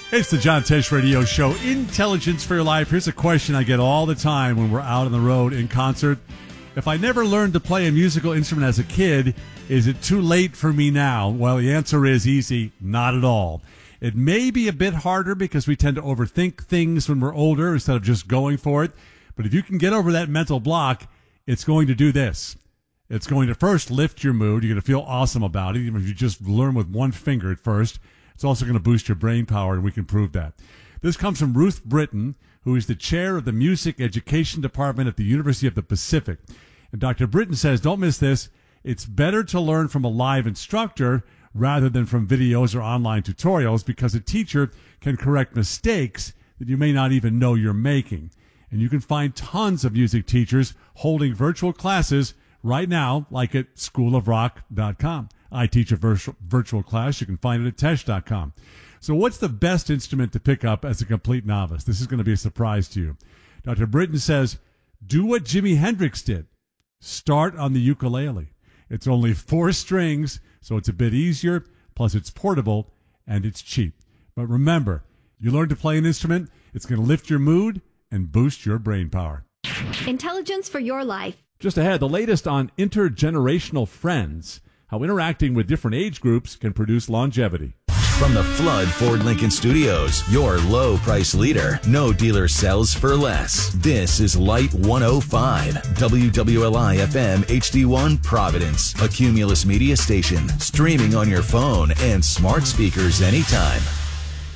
It's the John Tesh Radio Show, Intelligence for Your Life. Here's a question I get all the time when we're out on the road in concert. If I never learned to play a musical instrument as a kid, is it too late for me now? Well, the answer is easy, not at all. It may be a bit harder because we tend to overthink things when we're older instead of just going for it. But if you can get over that mental block, it's going to do this. It's going to first lift your mood. You're going to feel awesome about it, even if you just learn with one finger at first. It's also going to boost your brain power, and we can prove that. This comes from Ruth Britton, who is the chair of the Music Education Department at the University of the Pacific. And Dr. Britton says, don't miss this, it's better to learn from a live instructor rather than from videos or online tutorials because a teacher can correct mistakes that you may not even know you're making. And you can find tons of music teachers holding virtual classes right now, like at schoolofrock.com. I teach a virtual class. You can find it at tesh.com. So what's the best instrument to pick up as a complete novice? This is going to be a surprise to you. Dr. Britton says, do what Jimi Hendrix did. Start on the ukulele. It's only 4 strings, so it's a bit easier, plus it's portable, and it's cheap. But remember, you learn to play an instrument, it's going to lift your mood and boost your brain power. Intelligence for your life. Just ahead, the latest on intergenerational friends, how interacting with different age groups can produce longevity. From the Flood Ford Lincoln Studios, your low price leader. No dealer sells for less. This is Light 105, WWLI FM HD1 Providence, a Cumulus media station, streaming on your phone and smart speakers anytime.